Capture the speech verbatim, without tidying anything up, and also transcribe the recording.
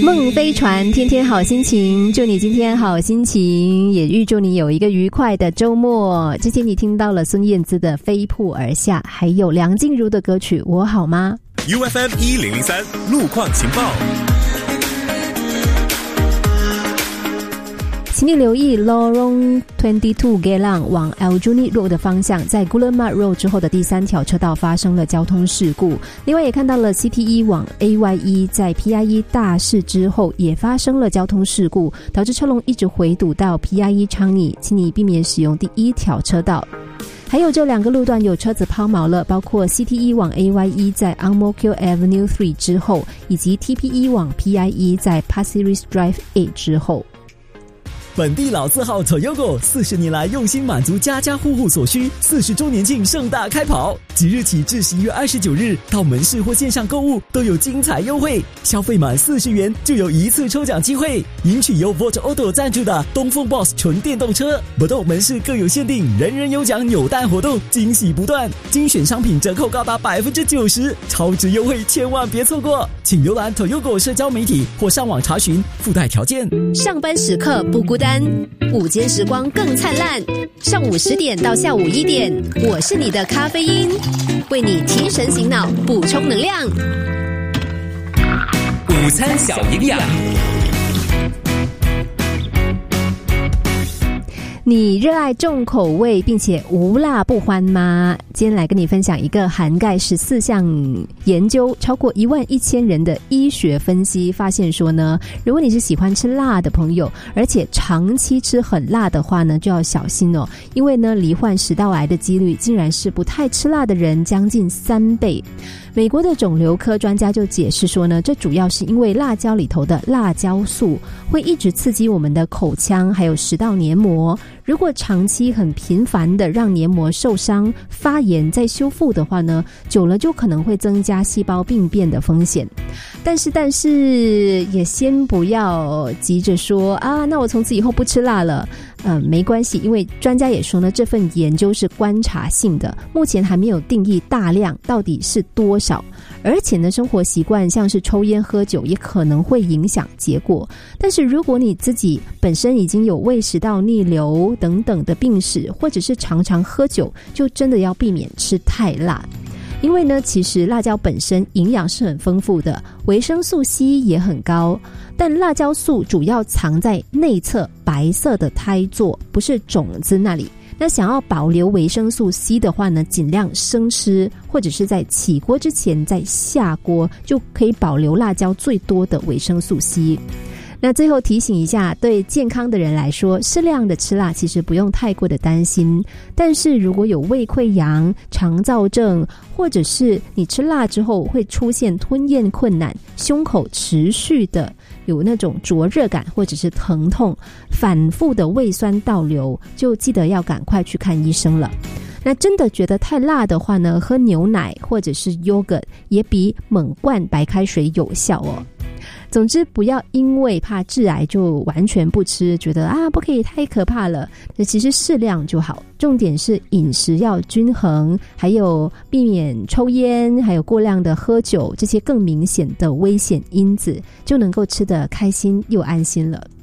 梦飞船，天天好心情，祝你今天好心情，也预祝你有一个愉快的周末。之前你听到了孙燕姿的飞瀑而下，还有梁静茹的歌曲我好吗。 U F M 一零零三路况情报， 请你留意 Lorong 二十二 Geylang 往 Aljunied Road 的方向，在 Guillemard Road 之后的第三条车道发生了交通事故。另外也看到了 C T E 往 A Y E 在 P I E 大市之后也发生了交通事故，导致车龙一直回堵到 P I E 昌邑，请你避免使用第一条车道。还有这两个路段有车子抛锚了，包括 C T E 往 A Y E 在 Ang Mo Kio Avenue 三之后，以及 T P E 往 P I E 在 Pasir Ris Drive 八之后。 本地老字号 Toyogo 四十年来用心满足家家户户所需，四十周年庆盛大开跑，即日起至十一月二十九日，到门市或线上购物都有精彩优惠，消费满四十元就有一次抽奖机会，赢取由 Volt Auto 赞助的东风 Boss 纯电动车。不动门市更有限定人人有奖扭蛋活动，惊喜不断，精选商品折扣高达 百分之九十， 超值优惠千万别错过，请浏览 Toyogo 社交媒体或上网查询附带条件。 上班时刻不孤单，午间时光更灿烂，上午十点到下午一点，我是你的咖啡因，为你提神醒脑，补充能量。 午餐小营养， 你热爱重口味并且无辣不欢吗？今天来跟你分享一个涵盖十四项研究，超过一万一千人的医学分析，发现说呢，如果你是喜欢吃辣的朋友，而且长期吃很辣的话呢，就要小心哦，因为呢，罹患食道癌的几率竟然是不太吃辣的人将近三倍。美国的肿瘤科专家就解释说呢，这主要是因为辣椒里头的辣椒素会一直刺激我们的口腔还有食道黏膜，如果长期很频繁的让黏膜受伤发炎再修复的话呢，久了就可能会增加细胞病变的风险。但是但是也先不要急着说啊，那我从此以后不吃辣了。呃，没关系，因为专家也说呢，这份研究是观察性的，目前还没有定义大量到底是多少，而且呢，生活习惯像是抽烟喝酒也可能会影响结果。但是如果你自己本身已经有胃食道逆流等等的病史，或者是常常喝酒，就真的要避免吃太辣。因为呢，其实辣椒本身营养是很丰富的，维生素 C 也很高，但辣椒素主要藏在内侧白色的胎座，不是种子那里。那想要保留维生素 C 的话呢，尽量生吃，或者是在起锅之前再下锅，就可以保留辣椒最多的维生素 C。那最后提醒一下，对健康的人来说，适量的吃辣其实不用太过的担心，但是如果有胃溃疡、肠燥症，或者是你吃辣之后会出现吞咽困难，胸口持续的有那种灼热感或者是疼痛，反复的胃酸倒流，就记得要赶快去看医生了。那真的觉得太辣的话呢，喝牛奶或者是 yogurt 也比猛灌白开水有效哦。总之不要因为怕致癌就完全不吃，觉得啊不可以太可怕了，那其实适量就好，重点是饮食要均衡，还有避免抽烟，还有过量的喝酒，这些更明显的危险因子，就能够吃得开心又安心了。